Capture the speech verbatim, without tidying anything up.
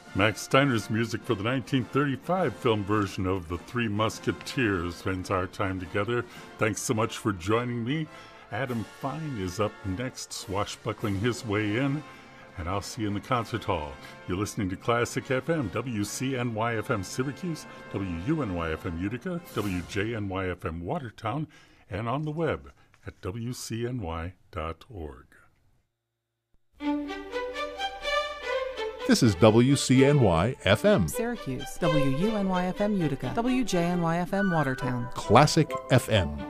Max Steiner's music for the nineteen thirty-five film version of The Three Musketeers ends our time together. Thanks so much for joining me. Adam Fine is up next, swashbuckling his way in, and I'll see you in the concert hall. You're listening to Classic F M, W C N Y F M Syracuse, W U N Y F M Utica, W J N Y F M Watertown, and on the web at W C N Y dot org. This is W C N Y F M Syracuse, W U N Y F M Utica, W J N Y F M Watertown. Classic F M.